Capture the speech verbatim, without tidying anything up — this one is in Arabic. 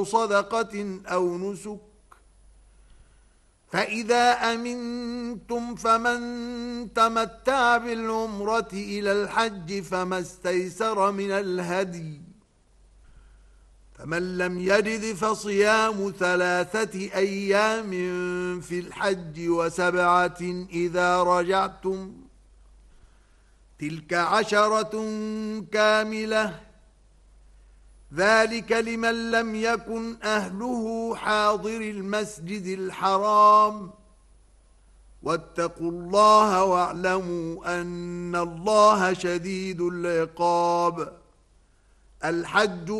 صدقة أو نسك، فإذا أمنتم فمن تمتع بالعمرة إلى الحج فما استيسر من الهدي، فمن لم يجد فصيام ثلاثة أيام في الحج وسبعة إذا رجعتم، تلك عشرة كاملة، ذلك لمن لم يكن أهله حاضر المسجد الحرام. واتقوا الله واعلموا أن الله شديد العقاب. الحج